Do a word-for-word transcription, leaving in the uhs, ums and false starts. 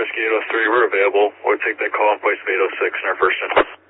Rescue eight oh three, we're available. We'll take that call in place of eight oh six in our first instance.